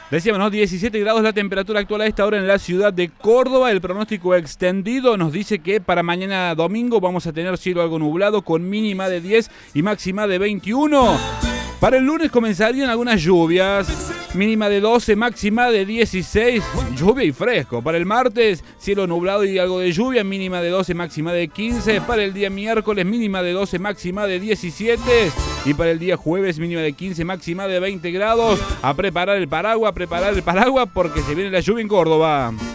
Decíamos, ¿no? 17 grados la temperatura actual a esta hora en la ciudad de Córdoba. El pronóstico extendido nos dice que para mañana domingo vamos a tener cielo algo nublado con mínima de 10 y máxima de 21. Para el lunes comenzarían algunas lluvias, mínima de 12, máxima de 16, lluvia y fresco. Para el martes, cielo nublado y algo de lluvia, mínima de 12, máxima de 15. Para el día miércoles, mínima de 12, máxima de 17. Y para el día jueves, mínima de 15, máxima de 20 grados. A preparar el paraguas porque se viene la lluvia en Córdoba.